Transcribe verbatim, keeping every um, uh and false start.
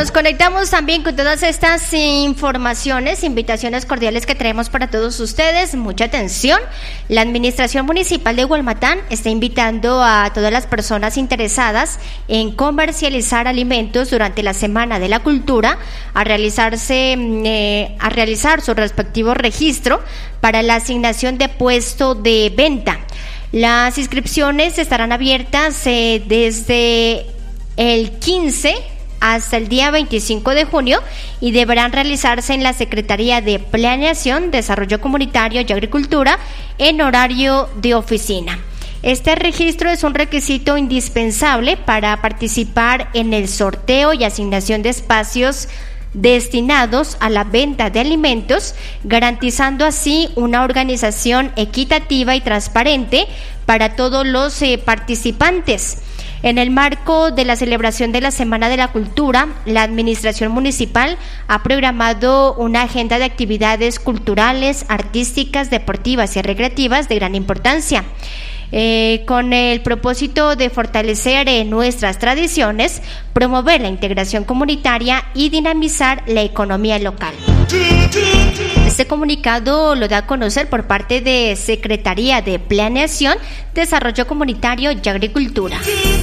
Nos conectamos también con todas estas informaciones, invitaciones cordiales que traemos para todos ustedes. Mucha atención. La Administración Municipal de Hualmatán está invitando a todas las personas interesadas en comercializar alimentos durante la Semana de la Cultura a realizarse, eh, a realizar su respectivo registro para la asignación de puesto de venta. Las inscripciones estarán abiertas eh, desde el quince hasta el día veinticinco de junio y deberán realizarse en la Secretaría de Planeación, Desarrollo Comunitario y Agricultura en horario de oficina. Este registro es un requisito indispensable para participar en el sorteo y asignación de espacios destinados a la venta de alimentos, garantizando así una organización equitativa y transparente para todos los eh, participantes. En el marco de la celebración de la Semana de la Cultura, la Administración Municipal ha programado una agenda de actividades culturales, artísticas, deportivas y recreativas de gran importancia. Eh, con el propósito de fortalecer eh, nuestras tradiciones, promover la integración comunitaria y dinamizar la economía local. Este comunicado lo da a conocer por parte de Secretaría de Planeación, Desarrollo Comunitario y Agricultura.